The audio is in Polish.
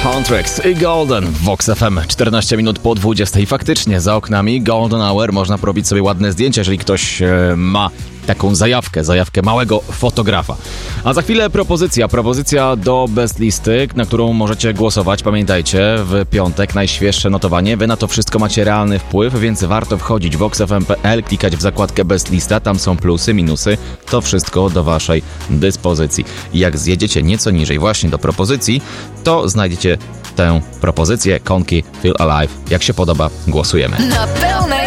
Huntrix i Golden w Vox FM. 14 minut po 20. I faktycznie za oknami Golden Hour można porobić sobie ładne zdjęcia, jeżeli ktoś ma taką zajawkę małego fotografa. A za chwilę propozycja do Best Listy, na którą możecie głosować. Pamiętajcie, w piątek najświeższe notowanie. Wy na to wszystko macie realny wpływ, więc warto wchodzić w voxfm.pl, klikać w zakładkę Best Lista, tam są plusy, minusy, to wszystko do waszej dyspozycji. I jak zjedziecie nieco niżej właśnie do propozycji, to znajdziecie tę propozycję Konki Feel Alive. Jak się podoba, głosujemy. Na pełnej